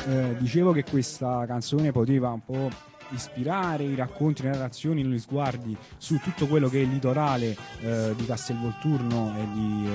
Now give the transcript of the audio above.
dicevo che questa canzone poteva un po' ispirare i racconti, le narrazioni, gli sguardi su tutto quello che è il litorale di Castelvolturno e di